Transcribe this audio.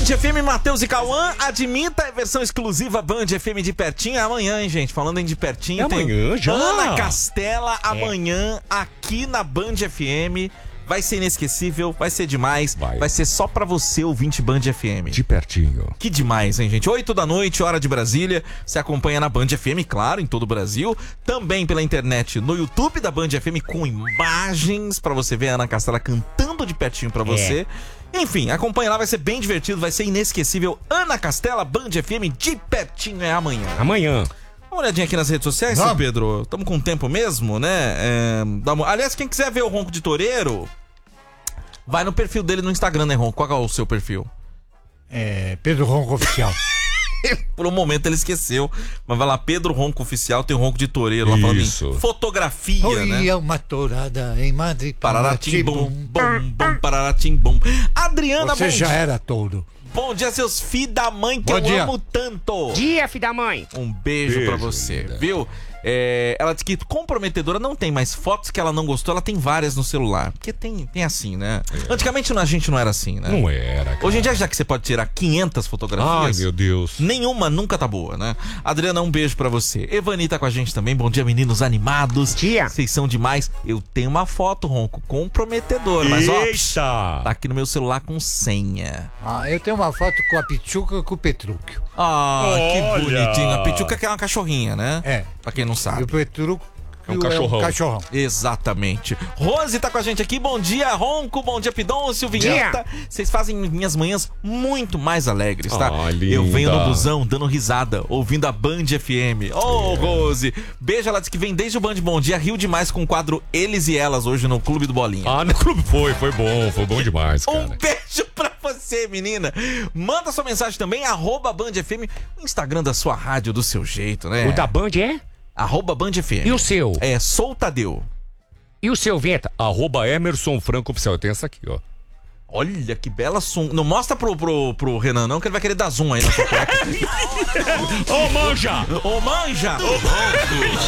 FM, Matheus e Cauã, admita a versão exclusiva Band FM de pertinho. É amanhã, hein, gente? Falando em de pertinho, tem amanhã já. Ana Castela amanhã aqui na Band FM. Vai ser inesquecível, vai ser demais. Vai ser só pra você, ouvinte Band FM. De pertinho. Que demais, hein, gente? 8 da noite, hora de Brasília. Você acompanha na Band FM, claro, em todo o Brasil. Também pela internet, no YouTube da Band FM, com imagens pra você ver a Ana Castela cantando de pertinho pra você. Enfim, acompanha lá, vai ser bem divertido, vai ser inesquecível. Ana Castela, Band FM, de pertinho é amanhã. Amanhã. Dá uma olhadinha aqui nas redes sociais, seu Pedro. Estamos com tempo mesmo, né? Aliás, quem quiser ver o Ronco de Toureiro, vai no perfil dele no Instagram, né, Ronco? Qual é o seu perfil? Pedro Ronco Oficial. Por um momento ele esqueceu. Mas vai lá, Pedro Ronco Oficial, tem o Ronco de Toureiro lá falando em fotografia, né? Olha uma tourada em Madrid. Pararatim-bum, bum, bum, pararatim-bum. Adriana, Você já era touro. Bom dia, seus filhos da mãe que eu amo tanto. Dia, filho da mãe. Um beijo pra você, viu? Ela disse que comprometedora não tem, mas fotos que ela não gostou, ela tem várias no celular. Porque tem assim, né? Antigamente a gente não era assim, né? Não era, cara. Hoje em dia, já que você pode tirar 500 fotografias... Ai, meu Deus. Nenhuma nunca tá boa, né? Adriana, um beijo pra você. Evani tá com a gente também. Bom dia, meninos animados. Dia. Vocês são demais. Eu tenho uma foto, Ronco, comprometedora. Mas, ó, tá aqui no meu celular com senha. Eu tenho uma foto com a Pichuca e com o Petrúquio. Que bonitinho. A Pichuca que é uma cachorrinha, né? Pra quem não sabe. E o Petrúquio é um cachorrão. Exatamente. Rose tá com a gente aqui. Bom dia, Ronco. Bom dia, Pidoncio, Vinheta. Vocês fazem minhas manhãs muito mais alegres, tá? Eu venho no busão dando risada, ouvindo a Band FM. Rose. Beijo, ela disse que vem desde o Band Bom Dia. Riu demais com o quadro Eles e Elas hoje no Clube do Bolinha. No Clube foi bom demais, cara. Um beijo pra você, menina. Manda sua mensagem também, @BandFM, o Instagram da sua rádio do seu jeito, né? O da Band é? @BandFM. E o seu? Sou Tadeu. E o seu, Vinheta? @Emerson Franco Oficial. Eu tenho essa aqui, ó. Olha que bela zoom. Não mostra pro Renan, não, que ele vai querer dar zoom aí na sua cueca. Ô, manja! Ô, manja!